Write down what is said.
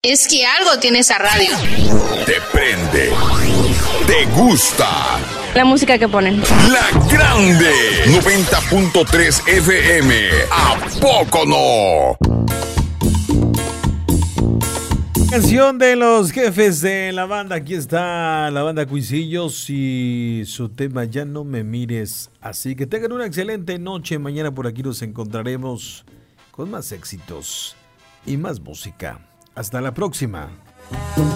Es que algo tiene esa radio. Te prende. Te gusta. La música que ponen. La Grande. 90.3 FM. ¿A poco no? Canción de los jefes de la banda. Aquí está la banda Cuisillos y su tema Ya no me mires. Así que tengan una excelente noche. Mañana por aquí nos encontraremos con más éxitos y más música. Hasta la próxima.